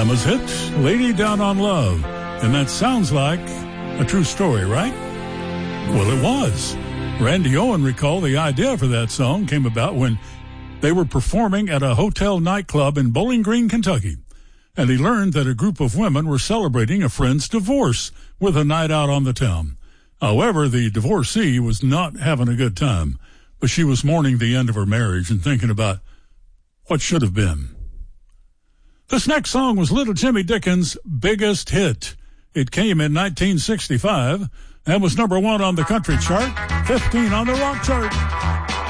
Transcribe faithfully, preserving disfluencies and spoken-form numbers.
Alabama's hit, Lady Down on Love. And that sounds like a true story, right? Well, it was. Randy Owen recalled the idea for that song came about when they were performing at a hotel nightclub in Bowling Green, Kentucky. And he learned that a group of women were celebrating a friend's divorce with a night out on the town. However, the divorcee was not having a good time, but she was mourning the end of her marriage and thinking about what should have been. This next song was Little Jimmy Dickens' biggest hit. It came in nineteen sixty-five and was number one on the country chart, fifteen on the rock chart.